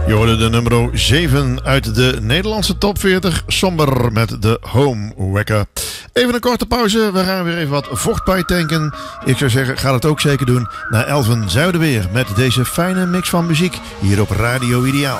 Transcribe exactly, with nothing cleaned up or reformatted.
Je hoorde de nummer zeven uit de Nederlandse top veertig. Somber met de Home Wekker. Even een korte pauze. We gaan weer even wat vocht bij tanken. Ik zou zeggen, ga dat ook zeker doen. Naar Elven Zuiderweer met deze fijne mix van muziek hier op Radio Ideaal.